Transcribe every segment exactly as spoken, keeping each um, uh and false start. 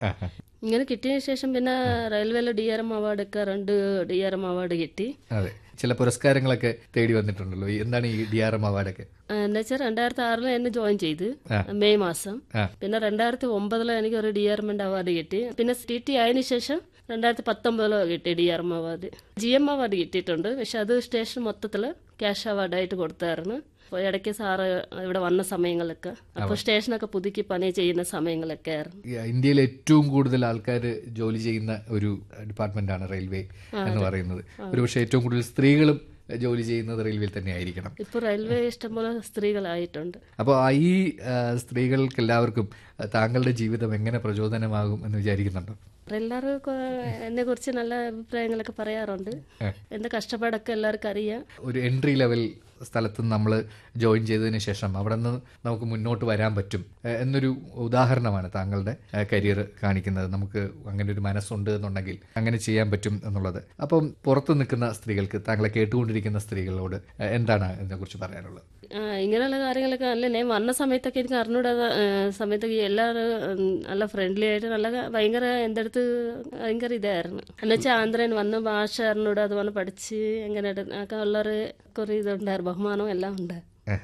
ഇങ്ങനെ കിട്ടിയതിന് ശേഷം പിന്നെ റെയിൽവേയിലെ ഡി ആർ എം അവാർഡൊക്കെ രണ്ട് ഡി ആർ എം അവാർഡ് കിട്ടി. അതെ, ചില പുരസ്കാരങ്ങളൊക്കെ തേടി വന്നിട്ടുണ്ടല്ലോ. എന്താണ് ഈ ഡി ആർ എം അവാർഡൊക്കെ? എന്താ വെച്ചാൽ രണ്ടായിരത്തി ആറില് എന്നെ ജോയിൻ ചെയ്ത് മെയ് മാസം. പിന്നെ രണ്ടായിരത്തി ഒമ്പതില് എനിക്ക് ഒരു ഡി ആർ എമ്മിന്റെ അവാർഡ് കിട്ടി. പിന്നെ ടി ടി ആയതിനു ശേഷം രണ്ടായിരത്തി പത്തൊമ്പതിലോ കിട്ടി D R M award. G M award കിട്ടിയിട്ടുണ്ട്, പക്ഷെ അത് സ്റ്റേഷൻ മൊത്തത്തില് ക്യാഷ് അവാർഡായിട്ട് കൊടുത്തായിരുന്നു. അപ്പോൾ ഇടയ്ക്ക് സാറ് ഇവിടെ വന്ന സമയങ്ങളൊക്കെ, അപ്പോൾ സ്റ്റേഷനൊക്കെ പുതുക്കി പണി ചെയ്യുന്ന സമയങ്ങളൊക്കെ ആയിരുന്നു. ഇന്ത്യയിൽ ഏറ്റവും കൂടുതൽ ആൾക്കാർ ജോലി ചെയ്യുന്ന ഒരു ഡിപ്പാർട്ട്മെന്റ് ആണ് റെയിൽവേ എന്ന് പറയുന്നത്. ഒരുപക്ഷെ ഏറ്റവും കൂടുതൽ സ്ത്രീകളും ജോലി ചെയ്യുന്നത് റെയിൽവേയിൽ തന്നെ ആയിരിക്കണം. ഇപ്പൊ റെയിൽവേ ഇഷ്ടംപോലെ സ്ത്രീകളായിട്ടുണ്ട്. അപ്പോൾ ഈ സ്ത്രീകൾക്ക് എല്ലാവർക്കും താങ്കളുടെ ജീവിതം എങ്ങനെ പ്രചോദനമാകും എന്ന് വിചാരിക്കുന്നുണ്ടോ? എല്ലാവർക്കും എന്നെ കുറിച്ച് നല്ല അഭിപ്രായങ്ങളൊക്കെ പറയാറുണ്ട്. എന്റെ കഷ്ടപ്പാടൊക്കെ എല്ലാവർക്കും അറിയാം. ഒരു എൻട്രി ലെവൽ സ്ഥലത്ത് നമ്മൾ ജോയിൻ ചെയ്തതിന് ശേഷം അവിടെ നിന്ന് നമുക്ക് മുന്നോട്ട് വരാൻ പറ്റും എന്നൊരു ഉദാഹരണമാണ് താങ്കളുടെ കരിയർ കാണിക്കുന്നത്. നമുക്ക് അങ്ങനെ ഒരു മനസ്സുണ്ട് എന്നുണ്ടെങ്കിൽ അങ്ങനെ ചെയ്യാൻ പറ്റും എന്നുള്ളത്. അപ്പം പുറത്ത് നിൽക്കുന്ന സ്ത്രീകൾക്ക്, താങ്കളെ കേട്ടുകൊണ്ടിരിക്കുന്ന സ്ത്രീകളോട് എന്താണ് ഇതിനെക്കുറിച്ച് പറയാനുള്ളത്? ഇങ്ങനെയുള്ള കാര്യങ്ങളൊക്കെ അല്ല, ഞാൻ വന്ന സമയത്തൊക്കെ എനിക്ക് അറിഞ്ഞൂടാ സമയത്തൊക്കെ എല്ലാവരും നല്ല ഫ്രണ്ട്ലി ആയിട്ട് നല്ല ഭയങ്കര എൻ്റെ അടുത്ത് ഭയങ്കര ഇതായിരുന്നു. എന്നുവെച്ചാൽ ആന്ധ്രയിൽ വന്ന് ഭാഷ അറിഞ്ഞൂടാ, അത് വന്ന് പഠിച്ച് എങ്ങനെ ഒക്കെ ഉള്ളൊരു കുറേ ഇതുണ്ടായിരുന്നു, ബഹുമാനവും എല്ലാം ഉണ്ട്.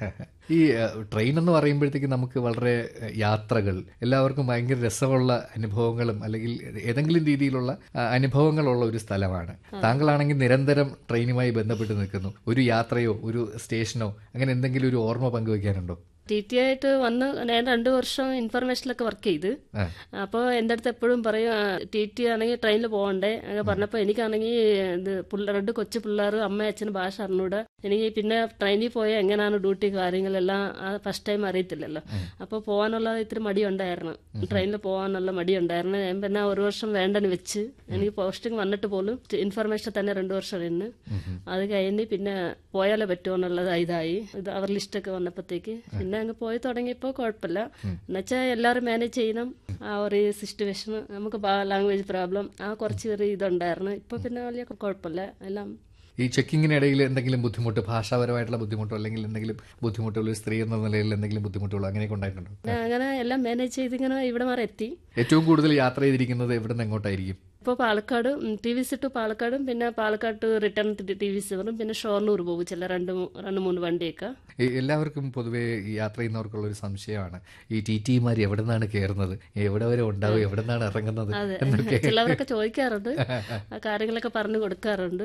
ഈ ട്രെയിൻ എന്ന് പറയുമ്പോഴത്തേക്ക് നമുക്ക് വളരെ യാത്രകൾ, എല്ലാവർക്കും ഭയങ്കര രസമുള്ള അനുഭവങ്ങളും അല്ലെങ്കിൽ ഏതെങ്കിലും രീതിയിലുള്ള അനുഭവങ്ങളുള്ള ഒരു സ്ഥലമാണ്. താങ്കളാണെങ്കിൽ നിരന്തരം ട്രെയിനുമായി ബന്ധപ്പെട്ട് നിൽക്കുന്നു. ഒരു യാത്രയോ ഒരു സ്റ്റേഷനോ അങ്ങനെ എന്തെങ്കിലും ഒരു ഓർമ്മ പങ്കുവയ്ക്കാനുണ്ടോ? ടി ടി ആയിട്ട് വന്ന് ഞാൻ രണ്ടു വർഷം ഇൻഫർമേഷനിലൊക്കെ വർക്ക് ചെയ്ത്, അപ്പോൾ എൻ്റെ അടുത്ത് എപ്പോഴും പറയും ടി ടി ആണെങ്കിൽ ട്രെയിനിൽ പോകണ്ടേ അങ്ങനെ പറഞ്ഞപ്പോൾ എനിക്കാണെങ്കിൽ ഇത് പിള്ളേർ രണ്ട് കൊച്ചു പിള്ളേർ, അമ്മ അച്ഛന് ഭാഷ അറിഞ്ഞൂടാ, എനിക്ക് പിന്നെ ട്രെയിനിൽ പോയാൽ എങ്ങനെയാണ് ഡ്യൂട്ടി കാര്യങ്ങളെല്ലാം ഫസ്റ്റ് ടൈം അറിയത്തില്ലല്ലോ. അപ്പോൾ പോകാനുള്ള ഇത്തിരി മടിയുണ്ടായിരുന്നു, ട്രെയിനിൽ പോകാനുള്ള മടിയുണ്ടായിരുന്നു. ഞാൻ പിന്നെ ഒരു വർഷം വേണ്ടെന്ന് വെച്ച്, എനിക്ക് പോസ്റ്റിംഗ് വന്നിട്ട് പോലും ഇൻഫർമേഷൻ തന്നെ രണ്ടു വർഷം നിന്ന് അത് കഴിഞ്ഞ് പിന്നെ പോയാലേ പറ്റുമോ എന്നുള്ളത് ഇതായി. ഇത് അവർ ലിസ്റ്റൊക്കെ വന്നപ്പോഴത്തേക്ക് പിന്നെ അങ്ങ് പോയി തുടങ്ങിയപ്പോൾ കുഴപ്പമില്ല. എന്നുവെച്ചാൽ എല്ലാവരും മാനേജ് ചെയ്യണം ആ ഒരു സിറ്റുവേഷൻ. നമുക്ക് ലാംഗ്വേജ് പ്രോബ്ലം ആ കുറച്ച് ഒരു ഇതുണ്ടായിരുന്നു. ഇപ്പോൾ പിന്നെ വലിയ കുഴപ്പമില്ല എല്ലാം. ഈ ചെക്കിങ്ങിനിടയിൽ എന്തെങ്കിലും ബുദ്ധിമുട്ട്, ഭാഷാപരമായിട്ടുള്ള ബുദ്ധിമുട്ടോ അല്ലെങ്കിൽ എന്തെങ്കിലും ബുദ്ധിമുട്ടുള്ള സ്ത്രീ എന്ന നിലയിൽ എന്തെങ്കിലും ബുദ്ധിമുട്ടുകളോ അങ്ങനെയൊക്കെ ഉണ്ടായിട്ടുണ്ടോ? അങ്ങനെ എല്ലാം മാനേജ് ചെയ്ത് ഇങ്ങനെ ഇവിടെ വരെ എത്തി. ഏറ്റവും കൂടുതൽ യാത്ര ചെയ്തിരിക്കുന്നത് എവിടെ നിന്ന് എങ്ങോട്ടായിരിക്കും? ഇപ്പോൾ Palakkad, T V C to പാലക്കാടും പിന്നെ Palakkad to return T V C വരും, പിന്നെ ഷൊർണൂർ പോകും ചില രണ്ട് രണ്ട് മൂന്ന് വണ്ടിയൊക്കെ. എല്ലാവർക്കും പൊതുവേ യാത്ര ചെയ്യുന്നവർക്കുള്ള ഒരു സംശയമാണ് ഈ ടി ടിമാർ എവിടെ നിന്നാണ് കയറുന്നത്, എവിടെ വരെ ഉണ്ടാവും, എവിടെ നിന്നാണ് ഇറങ്ങുന്നത് എന്നൊക്കെ ചിലവരൊക്കെ ചോദിക്കാറുണ്ട്. ആ കാര്യങ്ങളൊക്കെ പറഞ്ഞു കൊടുക്കാറുണ്ട്.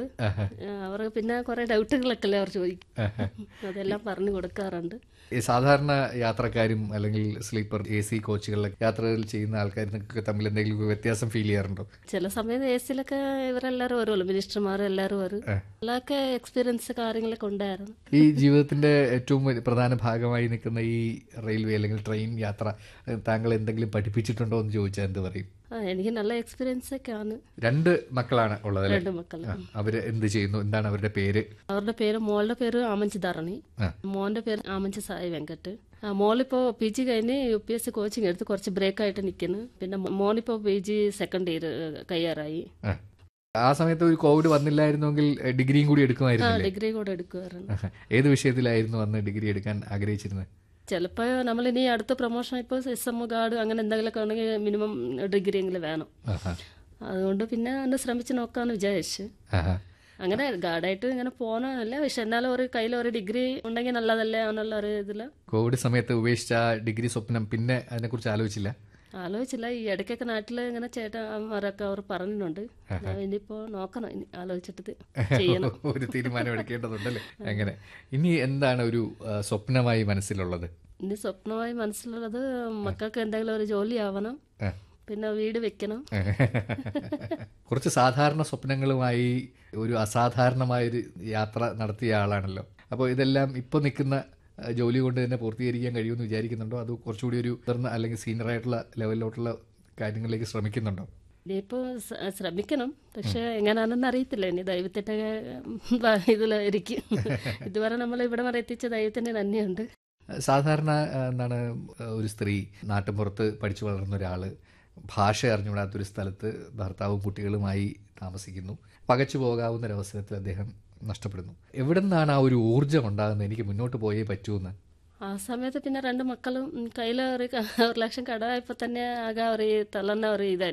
അവർ പിന്നെ കുറെ ഡൗട്ടുകളൊക്കെ അല്ലേ അവർ ചോദിക്കും, അതെല്ലാം പറഞ്ഞു കൊടുക്കാറുണ്ട്. സാധാരണ യാത്രക്കാരും അല്ലെങ്കിൽ സ്ലീപ്പർ എ സി കോച്ചുകളിലൊക്കെ യാത്രകൾ ചെയ്യുന്ന ആൾക്കാർക്ക് തമ്മിൽ എന്തെങ്കിലും വ്യത്യാസം ഫീൽ ചെയ്യാറുണ്ടോ? ചില സമയത്ത് എ സിയിലൊക്കെ ഇവരെല്ലാവരും വരുമല്ലോ, മിനിസ്റ്റർമാരും എല്ലാവരും വരും. എല്ലാവർക്കും എക്സ്പീരിയൻസ് കാര്യങ്ങളൊക്കെ ഉണ്ടായിരുന്നു. ഈ ജീവിതത്തിന്റെ ഏറ്റവും പ്രധാന ഭാഗമായി നിൽക്കുന്ന ഈ റെയിൽവേ അല്ലെങ്കിൽ ട്രെയിൻ യാത്ര താങ്കൾ എന്തെങ്കിലും പഠിപ്പിച്ചിട്ടുണ്ടോ എന്ന് ചോദിച്ചാൽ എന്ത് പറയും? ആ, എനിക്ക് നല്ല എക്സ്പീരിയൻസ് ഒക്കെ ആണ്. രണ്ട് മക്കളാണ് ഉള്ളത്? രണ്ട് മക്കൾ. അവര് എന്ത് ചെയ്യുന്നു, എന്താണ് അവരുടെ പേര്? അവരുടെ പേര്, മോളുടെ പേര് ആമഞ്ചി ധരണി, മോന്റെ പേര് ആമഞ്ചി സായി വെങ്കട്ട്. മോളിപ്പോ പി ജി കഴിഞ്ഞ് U P S C coaching എടുത്ത് കുറച്ച് ബ്രേക്ക് ആയിട്ട് നിൽക്കുന്നു. പിന്നെ മോനിപ്പോ പി ജി സെക്കൻഡ് ഇയർ കയ്യാറായി. ആ സമയത്ത് ഒരു കോവിഡ് വന്നില്ലായിരുന്നെങ്കിൽ ഡിഗ്രിയും കൂടി എടുക്കുമായിരുന്നു? ഡിഗ്രി കൂടെ എടുക്കുമായിരുന്നു. ഏത് വിഷയത്തിലായിരുന്നു വന്ന് ഡിഗ്രി എടുക്കാൻ ആഗ്രഹിച്ചിരുന്നത്? ചിലപ്പോൾ നമ്മളിനി അടുത്ത പ്രൊമോഷൻ ഇപ്പോൾ എസ് എം ഗാർഡ് അങ്ങനെ എന്തെങ്കിലുമൊക്കെ ഉണ്ടെങ്കിൽ മിനിമം ഡിഗ്രി എങ്കിലും വേണം. അതുകൊണ്ട് പിന്നെ ഒന്ന് ശ്രമിച്ച് നോക്കാമെന്ന് വിചാരിച്ചു. അങ്ങനെ ഗാർഡായിട്ട് ഇങ്ങനെ പോകാനല്ല, പക്ഷെ എന്നാലും ഒരു കയ്യിൽ ഒരു ഡിഗ്രി ഉണ്ടെങ്കിൽ നല്ലതല്ലേ എന്നുള്ള ഒരു ഇതില്. കോവിഡ് സമയത്ത് ഉപേക്ഷിച്ച ഡിഗ്രി സ്വപ്നം പിന്നെ അതിനെ കുറിച്ച് ആലോചിച്ചില്ല? ആലോചിച്ചില്ല. ഈ ഇടയ്ക്കൊക്കെ നാട്ടില് ഇങ്ങനെ ചേട്ടന്മാരൊക്കെ അവർ പറഞ്ഞിട്ടുണ്ട്. ഇനിയിപ്പോ നോക്കണം, ഇനി ആലോചിച്ചിട്ട് ചെയ്യണം. ഒരു തീരുമാനം എടുക്കേണ്ടതുണ്ടല്ലേ? അങ്ങനെ ഇനി എന്താണ് ഒരു സ്വപ്നമായി മനസ്സിലുള്ളത്? ഇനി സ്വപ്നമായി മനസ്സിലുള്ളത് മക്കൾക്ക് എന്തെങ്കിലും ഒരു ജോലി ആവണം, പിന്നെ വീട് വെക്കണം. കുറച്ച് സാധാരണ സ്വപ്നങ്ങളുമായി ഒരു അസാധാരണമായൊരു യാത്ര നടത്തിയ ആളാണല്ലോ. അപ്പോൾ ഇതെല്ലാം ഇപ്പോൾ നിൽക്കുന്ന ജോലി കൊണ്ട് തന്നെ പൂർത്തീകരിക്കാൻ കഴിയുമെന്ന് വിചാരിക്കുന്നുണ്ടോ? അത് കുറച്ചുകൂടി ഒരു ഉയർന്ന അല്ലെങ്കിൽ സീനിയർ ആയിട്ടുള്ള ലെവലിലോട്ടുള്ള കാര്യങ്ങളിലേക്ക് ശ്രമിക്കുന്നുണ്ടോ? ഇനിയിപ്പോൾ ശ്രമിക്കണം, പക്ഷെ എങ്ങനെയാണെന്ന് അറിയത്തില്ല. ഇനി ദൈവത്തിൻ്റെ ഇതിലായിരിക്കും. ഇതുവരെ നമ്മൾ ഇവിടെ വരെ എത്തിച്ച ദൈവത്തിൻ്റെ നന്ദിയുണ്ട്. സാധാരണ എന്താണ് ഒരു സ്ത്രീ നാട്ടിൻപുറത്ത് പഠിച്ചു വളർന്ന ഒരാൾ ഭാഷ അറിഞ്ഞുകൂടാത്തൊരു സ്ഥലത്ത് ഭർത്താവും കുട്ടികളുമായി താമസിക്കുന്നു. പകച്ചു പോകാവുന്ന ഒരവസരത്തിൽ അദ്ദേഹം നഷ്ടപ്പെടുന്നു. എവിടെ നിന്നാണ് ആ ഒരു ഊർജ്ജം ഉണ്ടാകുന്നത്, എനിക്ക് മുന്നോട്ട് പോയേ പറ്റൂന്ന്? ആ സമയത്ത് പിന്നെ രണ്ട് മക്കളും കയ്യിൽ ഒരു ക- ഒരു ലക്ഷം കടമായപ്പോൾ തന്നെ ആകെ ഒരു തളർന്ന ഒരു ഇതായി